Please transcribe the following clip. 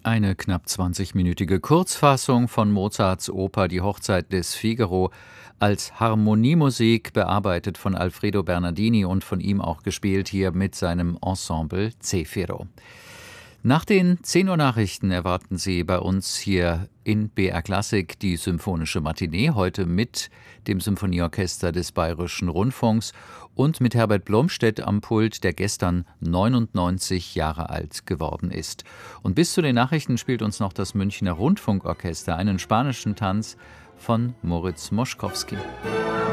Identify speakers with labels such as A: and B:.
A: Eine knapp 20-minütige Kurzfassung von Mozarts Oper Die Hochzeit des Figaro als Harmoniemusik, bearbeitet von Alfredo Bernardini und von ihm auch gespielt hier mit seinem Ensemble Zefiro. Nach den 10 Uhr Nachrichten erwarten Sie bei uns hier in BR Klassik die Symphonische Matinee, heute mit dem Symphonieorchester des Bayerischen Rundfunks und mit Herbert Blomstedt am Pult, der gestern 99 Jahre alt geworden ist. Und bis zu den Nachrichten spielt uns noch das Münchner Rundfunkorchester einen spanischen Tanz von Moritz Moschkowski.